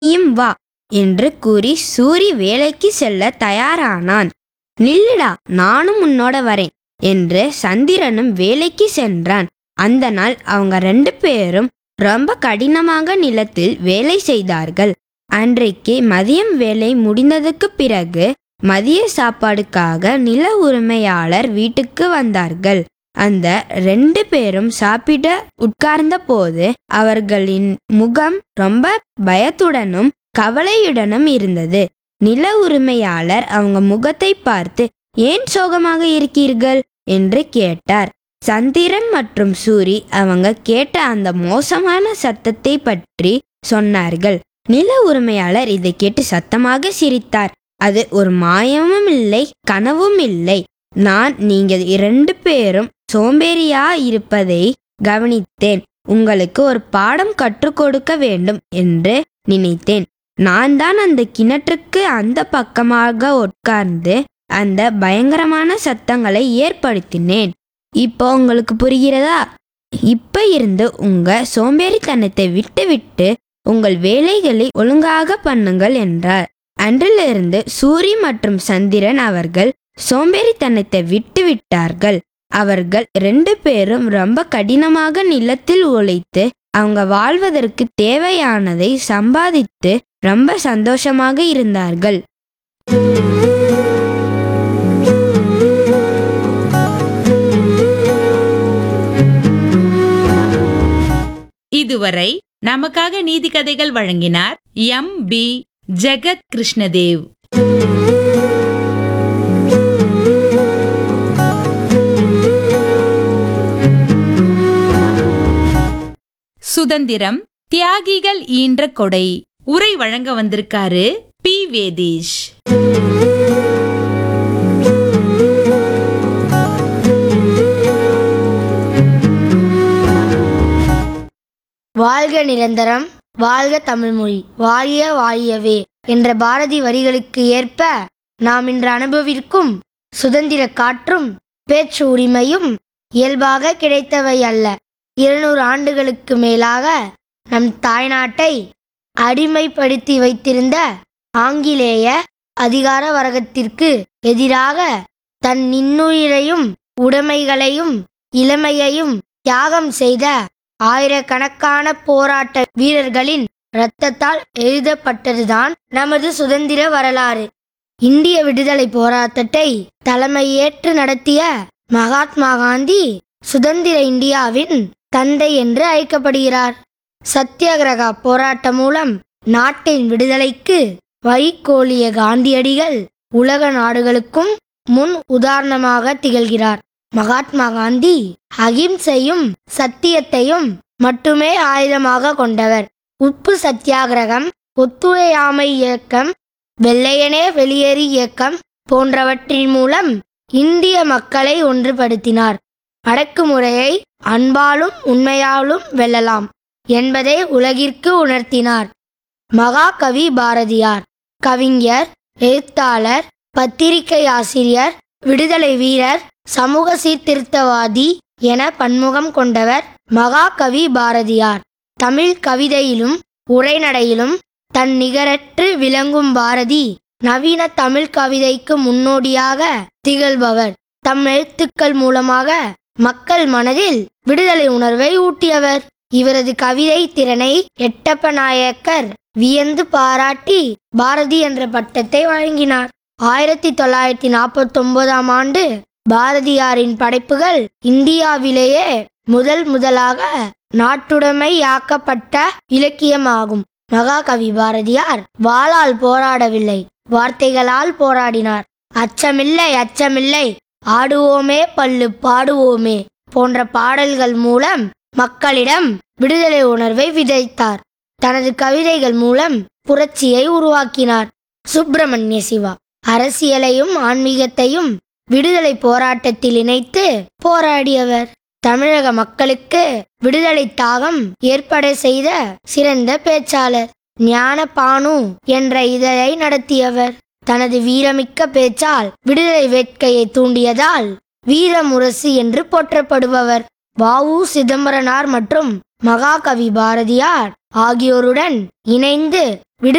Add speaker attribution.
Speaker 1: நீயும் வா என்று கூறி சூரி வேலைக்கு செல்ல தயாரானான். நில்லுடா, நானும் உன்னோட வரேன் என்று சந்திரனும் வேலைக்கு சென்றான். அந்த நாள் அவங்க 2 பேரும் ரொம்ப கடினமாக நிலத்தில் வேலை செய்தார்கள். அன்றைக்கு மதியம் வேலை முடிந்ததுக்கு பிறகு மதிய சாப்பாடுக்காக நில உரிமையாளர் வீட்டுக்கு வந்தார்கள். அந்த 2 பேரும் சாப்பிட உட்கார்ந்த போது அவர்களின் முகம் ரொம்ப பயத்துடனும் கவலையுடனும் இருந்தது. நில உரிமையாளர் அவங்க முகத்தை பார்த்து, ஏன் சோகமாக இருக்கீர்கள் என்று கேட்டார். சந்திரன் மற்றும் சூரி அவங்க கேட்ட அந்த மோசமான சத்தத்தை பற்றி சொன்னார்கள். நில உரிமையாளர் இதை கேட்டு சத்தமாக சிரித்தார். அது ஒரு மாயமும் இல்லை, கனவும் இல்லை. நான் நீங்கள் 2 பேரும் சோம்பேறியா இருப்பதை கவனித்தேன். உங்களுக்கு ஒரு பாடம் கற்றுக் கொடுக்க வேண்டும் என்று நினைத்தேன். நான் தான் அந்த கிணற்றுக்கு அந்த பக்கமாக உட்கார்ந்து அந்த பயங்கரமான சத்தங்களை ஏற்படுத்தினேன். இப்போ உங்களுக்கு புரிகிறதா? இப்ப இருந்து உங்க சோம்பேறித்தனத்தை விட்டுவிட்டு உங்கள் வேலைகளை ஒழுங்காக பண்ணுங்கள் என்றார். அன்றிலிருந்து சூரி மற்றும் சந்திரன் அவர்கள் சோம்பேறித்தனத்தை விட்டுவிட்டார்கள். அவர்கள் 2 பேரும் ரொம்ப கடினமாக நிலத்தில் உழைத்து அவங்க வாழ்வதற்கு தேவையானதை சம்பாதித்து ரொம்ப சந்தோஷமாக இருந்தார்கள்.
Speaker 2: இதுவரை நமக்காக நீதி கதைகள் வழங்கினார் எம்.பி. ஜெகத் கிருஷ்ணதேவ். சுதந்திரம் தியாகிகள் ஈன்ற கொடை. உரை வழங்க வந்திருக்காரு பி. வேதீஷ்.
Speaker 3: வாழ்க நிரந்தரம், வாழ்க தமிழ்மொழி, வாழிய வாழியவே என்ற பாரதி வரிகளுக்கு ஏற்ப நாம் இன்று அனுபவிக்கும் சுதந்திர காற்றும் பேச்சு உரிமையும் இயல்பாக கிடைத்தவை அல்ல. 200 ஆண்டுகளுக்கு மேலாக நம் தாய்நாட்டை அடிமைப்படுத்தி வைத்திருந்த ஆங்கிலேய அதிகார வர்க்கத்திற்கு எதிராக தன் இன்னுயிரையும் உடைமைகளையும் இளமையையும் தியாகம் செய்த ஆயிரக்கணக்கான போராட்ட வீரர்களின் இரத்தத்தால் எழுதப்பட்டதுதான் நமது சுதந்திர வரலாறு. இந்திய விடுதலை போராட்டத்தை தலைமையேற்று நடத்திய மகாத்மா காந்தி சுதந்திர இந்தியாவின் தந்தை என்று அழைக்கப்படுகிறார். சத்தியாகிரக போராட்டம் மூலம் நாட்டின் விடுதலைக்கு வழிகோலிய காந்தியடிகள் உலக நாடுகளுக்கும் முன் உதாரணமாக திகழ்கிறார். மகாத்மா காந்தி அகிம்சையும் சத்தியத்தையும் மட்டுமே ஆயுதமாக கொண்டவர். உப்பு சத்தியாகிரகம், ஒத்துழையாமை இயக்கம், வெள்ளையனே வெளியேறு இயக்கம் போன்றவற்றின் மூலம் இந்திய மக்களை ஒன்றுபடுத்தினார். அடக்குமுறையை அன்பாலும் உண்மையாலும் வெல்லலாம் என்பதை உலகிற்கு உணர்த்தினார். மகாகவி பாரதியார் கவிஞர், எழுத்தாளர், பத்திரிகை ஆசிரியர், விடுதலை வீரர், சமூக சீர்திருத்தவாதி என பன்முகம் கொண்டவர் மகாகவி பாரதியார். தமிழ் கவிதையிலும் உரைநடையிலும் தன் நிகரற்று விளங்கும் பாரதி நவீன தமிழ் கவிதைக்கு முன்னோடியாக திகழ்பவர். தம் எழுத்துக்கள் மூலமாக மக்கள் மனதில் விடுதலை உணர்வை ஊட்டியவர். இவரது கவிதை திறனை எட்டப்ப நாயக்கர் வியந்து பாராட்டி பாரதி என்ற பட்டத்தை வழங்கினார். 1949ஆம் ஆண்டு பாரதியாரின் படைப்புகள் இந்தியாவிலேயே முதலாக நாட்டுடைமையாக்கப்பட்ட இலக்கியமாகும். மகாகவி பாரதியார் வாளால் போராடவில்லை, வார்த்தைகளால் போராடினார். அச்சமில்லை அச்சமில்லை, ஆடுவோமே பள்ளு பாடுவோமே போன்ற பாடல்கள் மூலம் மக்களிடம் விடுதலை உணர்வை விதைத்தார். தனது கவிதைகள் மூலம் புரட்சியை உருவாக்கினார். சுப்பிரமணிய சிவா அரசியலையும் ஆன்மீகத்தையும் விடுதலை போராட்டத்தில் இணைத்து போராடியவர். தமிழக மக்களுக்கு விடுதலை தாகம் ஏற்பட செய்த சிறந்த பேச்சாளர். ஞானபானு என்ற இதழை நடத்தியவர். தனது வீரமிக்க பேச்சால் விடுதலை வேட்கையை தூண்டியதால் வீரமுரசு என்று போற்றப்படுபவர். வ.உ. சிதம்பரனார் மற்றும் மகாகவி பாரதியார் ஆகியோருடன் இணைந்து